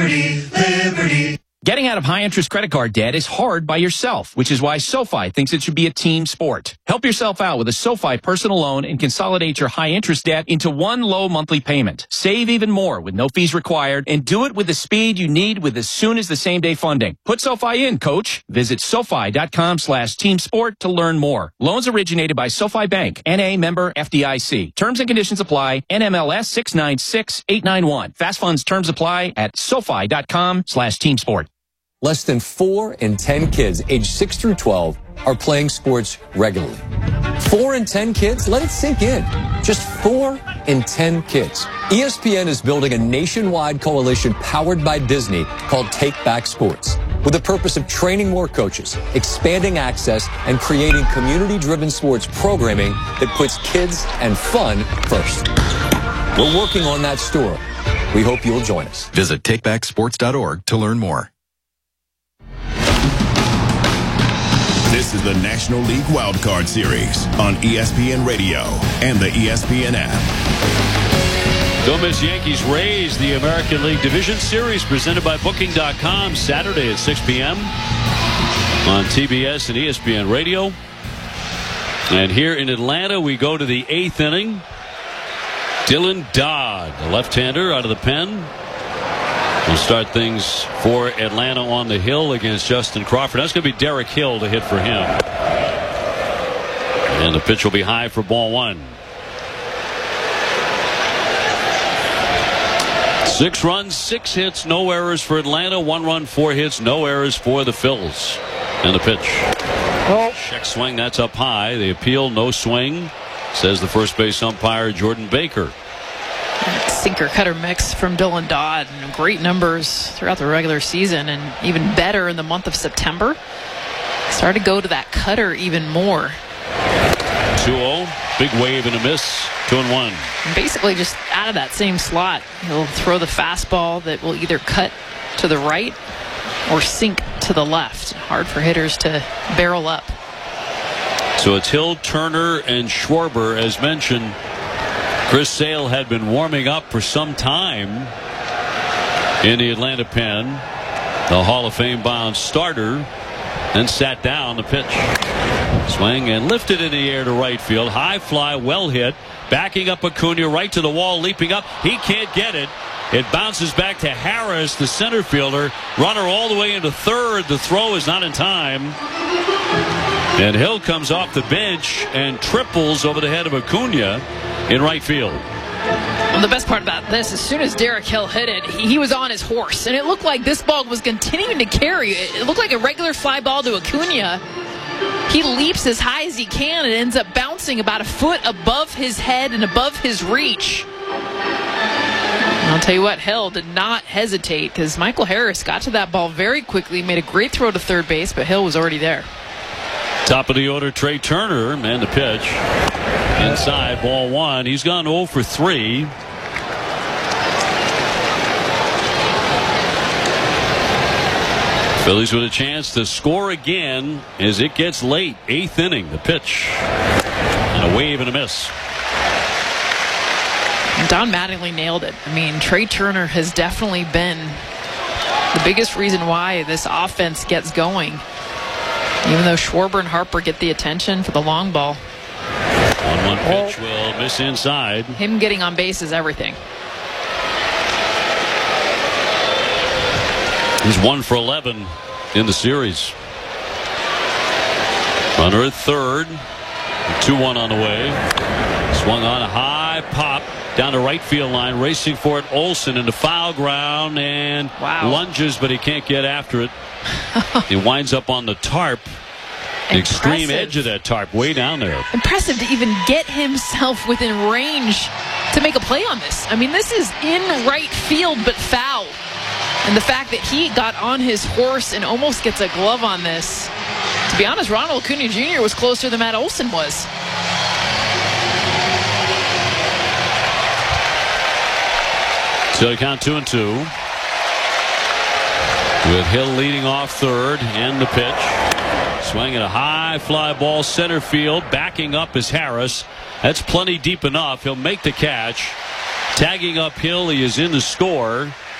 Liberty, liberty. Getting out of high-interest credit card debt is hard by yourself, which is why SoFi thinks it should be a team sport. Help yourself out with a SoFi personal loan and consolidate your high-interest debt into one low monthly payment. Save even more with no fees required, and do it with the speed you need with as soon as the same-day funding. Put SoFi in, coach. Visit SoFi.com/teamsport to learn more. Loans originated by SoFi Bank, N.A. member FDIC. Terms and conditions apply. NMLS 696891. Fast funds terms apply at SoFi.com/teamsport. Less than 4 in 10 kids aged 6 through 12 are playing sports regularly. 4 in 10 kids? Let it sink in. Just 4 in 10 kids. ESPN is building a nationwide coalition powered by Disney called Take Back Sports, with the purpose of training more coaches, expanding access, and creating community-driven sports programming that puts kids and fun first. We're working on that story. We hope you'll join us. Visit takebacksports.org to learn more. This is the National League Wildcard Series on ESPN Radio and the ESPN app. Don't miss Yankees Rays, the American League Division Series presented by Booking.com, Saturday at 6 p.m. on TBS and ESPN Radio. And here in Atlanta, we go to the 8th inning. Dylan Dodd, the left-hander out of the pen, will start things for Atlanta on the hill against Justin Crawford. That's going to be Derek Hill to hit for him. And the pitch will be high for ball 1. 6 runs, 6 hits, no errors for Atlanta. 1 run, 4 hits, no errors for the Phils. And the pitch. Check swing, that's up high. They appeal, no swing, says the first base umpire Jordan Baker. Sinker cutter mix from Dylan Dodd, and great numbers throughout the regular season, and even better in the month of September. Started to go to that cutter even more. 2-0, big wave and a miss. 2-1. And basically just out of that same slot, he'll throw the fastball that will either cut to the right or sink to the left. Hard for hitters to barrel up. So it's Hill, Turner, and Schwarber. As mentioned, Chris Sale had been warming up for some time in the Atlanta pen. The Hall of Fame bound starter then sat down. The pitch, swing and lifted in the air to right field. High fly, well hit. Backing up Acuna right to the wall, leaping up. He can't get it. It bounces back to Harris, the center fielder. Runner all the way into third. The throw is not in time. And Hill comes off the bench and triples over the head of Acuna in right field. Well, the best part about this, as soon as Derek Hill hit it, he was on his horse. And it looked like this ball was continuing to carry. It looked like a regular fly ball to Acuna. He leaps as high as he can and ends up bouncing about a foot above his head and above his reach. And I'll tell you what, Hill did not hesitate, because Michael Harris got to that ball very quickly, made a great throw to third base, but Hill was already there. Top of the order, Trey Turner, man, the pitch. Inside, ball 1. He's gone 0 for 3. Phillies with a chance to score again as it gets late. 8th inning, the pitch. And a wave and a miss. Don Mattingly nailed it. I mean, Trey Turner has definitely been the biggest reason why this offense gets going. Even though Schwarber and Harper get the attention for the long ball. 1-1 pitch will miss inside. Him getting on base is everything. He's 1 for 11 in the series. Runner at third. 2-1 on the way. Swung on a high pop down the right field line. Racing for it, Olsen into foul ground and lunges, but he can't get after it. He winds up on the tarp. The extreme edge of that tarp, way down there. Impressive to even get himself within range to make a play on this. I mean, this is in right field, but foul. And the fact that he got on his horse and almost gets a glove on this. To be honest, Ronald Acuna Jr. was closer than Matt Olson was. So you count 2-2. With Hill leading off third, and the pitch. Swinging a high fly ball center field. Backing up is Harris. That's plenty deep enough. He'll make the catch. Tagging uphill, he is in the score.